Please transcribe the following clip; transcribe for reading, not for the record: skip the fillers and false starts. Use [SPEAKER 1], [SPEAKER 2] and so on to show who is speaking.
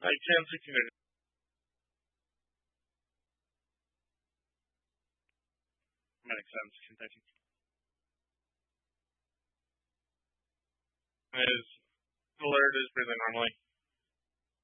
[SPEAKER 1] I can see you. Makes sense. Continue. Is alert is breathing normally.